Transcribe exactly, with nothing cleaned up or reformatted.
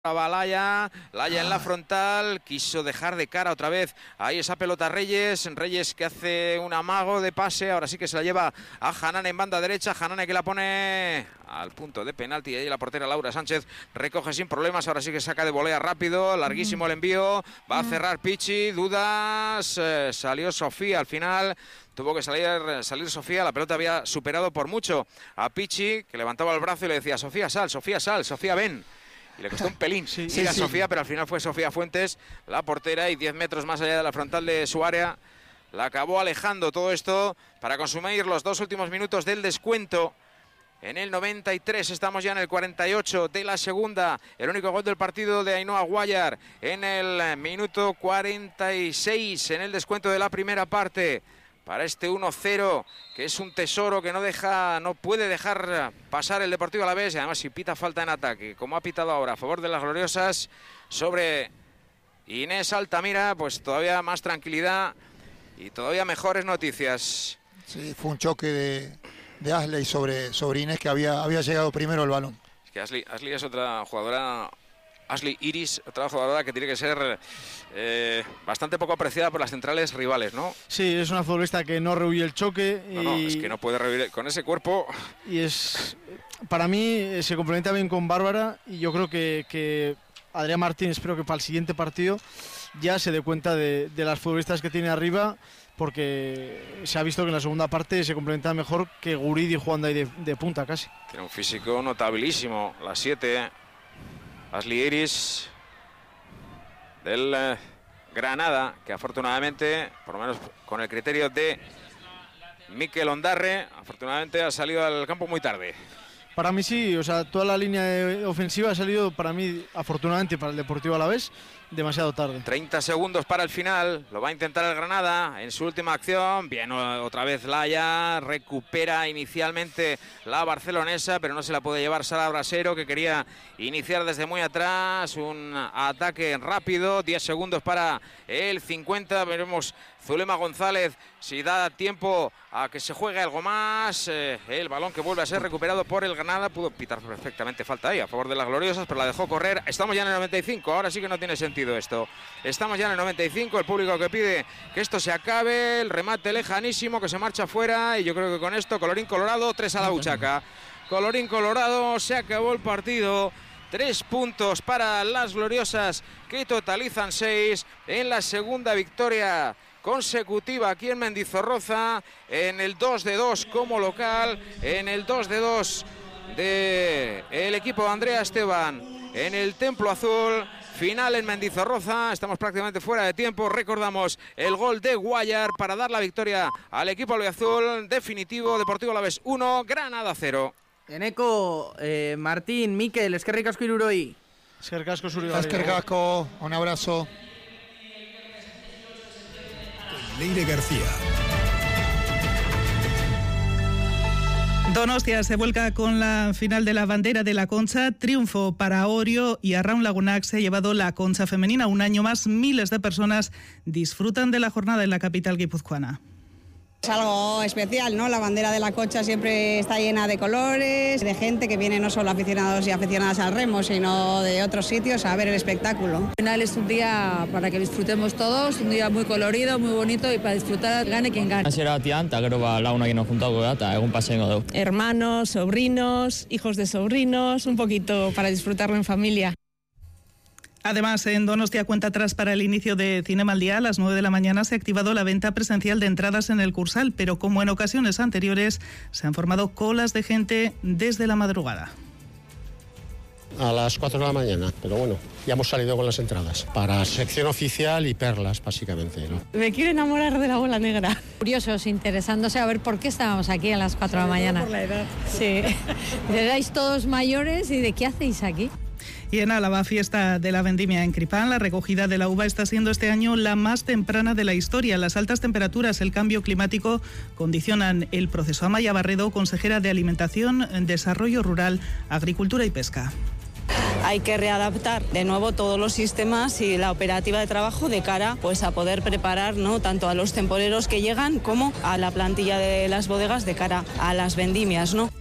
Va Laya, Laya en la frontal, quiso dejar de cara otra vez ahí esa pelota Reyes, Reyes que hace un amago de pase, ahora sí que se la lleva a Hanane en banda derecha, Hanane que la pone al punto de penalti, y ahí la portera Laura Sánchez recoge sin problemas, ahora sí que saca de volea rápido, larguísimo el envío, va a cerrar Pichi, dudas, eh, salió Sofía al final. Tuvo que salir, salir Sofía, la pelota había superado por mucho a Pichi, que levantaba el brazo y le decía: Sofía, sal, Sofía, sal, Sofía, ven. Y le costó un pelín sí, sí, a sí. Sofía, pero al final fue Sofía Fuentes, la portera, y diez metros más allá de la frontal de su área la acabó alejando todo esto para consumir los dos últimos minutos del descuento. En el noventa y tres, estamos ya en el cuarenta y ocho de la segunda. El único gol del partido de Ainhoa Guayar en el minuto cuarenta y seis, en el descuento de la primera parte. Para este uno cero, que es un tesoro que no deja, no puede dejar pasar el Deportivo Alavés, y además si pita falta en ataque, como ha pitado ahora a favor de las Gloriosas sobre Inés Altamira, pues todavía más tranquilidad y todavía mejores noticias. Sí, fue un choque de, de Ashley sobre, sobre Inés, que había, había llegado primero el balón. Es que Ashley, Ashley es otra jugadora... Ashley Iris, otra jugadora que tiene que ser eh, bastante poco apreciada por las centrales rivales, ¿no? Sí, es una futbolista que no rehuye el choque. No, y... no, es que no puede rehuir con ese cuerpo. Y es, para mí, se complementa bien con Bárbara, y yo creo que, que Adrián Martín, espero que para el siguiente partido ya se dé cuenta de, de las futbolistas que tiene arriba, porque se ha visto que en la segunda parte se complementa mejor que Guridi jugando ahí de, de punta casi. Tiene un físico notabilísimo, las siete. Ashley Iris del eh, Granada, que afortunadamente, por lo menos con el criterio de Mikel Ondarre, afortunadamente ha salido al campo muy tarde. Para mí sí, o sea, toda la línea de ofensiva ha salido, para mí, afortunadamente para el Deportivo Alavés, demasiado tarde. treinta segundos para el final, lo va a intentar el Granada en su última acción. Bien, otra vez Laya, recupera inicialmente la barcelonesa, pero no se la puede llevar Sara Brasero, que quería iniciar desde muy atrás, un ataque rápido. Diez segundos para el cincuenta, veremos Zulema González si da tiempo a que se juegue algo más. Eh, el balón que vuelve a ser recuperado por el Granada, pudo pitar perfectamente falta ahí a favor de las Gloriosas, pero la dejó correr. Estamos ya en el noventa y cinco, ahora sí que no tiene sentido esto. Estamos ya en el noventa y cinco, el público que pide que esto se acabe, el remate lejanísimo que se marcha fuera, y yo creo que con esto, colorín colorado, tres a la buchaca. Colorín colorado, se acabó el partido. Tres puntos para las Gloriosas, que totalizan seis en la segunda victoria consecutiva aquí en Mendizorroza, en el dos de dos como local, en el dos de dos del equipo de Andrea Esteban en el Templo Azul. Final en Mendizorroza, estamos prácticamente fuera de tiempo. Recordamos el gol de Guayar para dar la victoria al equipo albiazul. Definitivo, Deportivo Alavés uno, Granada cero. Eneko, eh, Martín, Mikel, eskerrik asko iruroi. Eskerrik asko zuri. Eskerrik asko, un abrazo. Leire García. Donostia se vuelca con la final de la bandera de la Concha. Triunfo para Orio y Arraun Lagunac se ha llevado la Concha femenina. Un año más, miles de personas disfrutan de la jornada en la capital guipuzcoana. Es algo especial, ¿no? La bandera de la Concha siempre está llena de colores, de gente que viene no solo aficionados y aficionadas al remo, sino de otros sitios a ver el espectáculo. Al final es un día para que disfrutemos todos, un día muy colorido, muy bonito, y para disfrutar gane quien gane. Hasiera batean, eta gero ba lagunak nos juntatuko da eta egun paseango dugu. Hermanos, sobrinos, hijos de sobrinos, un poquito para disfrutarlo en familia. Además, en Donostia, cuenta atrás para el inicio de Cinema al Día. A las nueve de la mañana se ha activado la venta presencial de entradas en el Cursal, pero como en ocasiones anteriores, se han formado colas de gente desde la madrugada. A las cuatro de la mañana, pero bueno, ya hemos salido con las entradas para sección oficial y perlas, básicamente, ¿no? Me quiero enamorar de la bola negra. Curiosos, interesándose a ver por qué estábamos aquí a las cuatro de la mañana. Por la edad. Sí. Erais todos mayores, ¿y de qué hacéis aquí? Y en Álava, fiesta de la vendimia en Cripán. La recogida de la uva está siendo este año la más temprana de la historia. Las altas temperaturas, el cambio climático condicionan el proceso. Amaya Barredo, consejera de Alimentación, Desarrollo Rural, Agricultura y Pesca. Hay que readaptar de nuevo todos los sistemas y la operativa de trabajo de cara pues, a poder preparar, ¿no?, tanto a los temporeros que llegan como a la plantilla de las bodegas de cara a las vendimias, ¿no?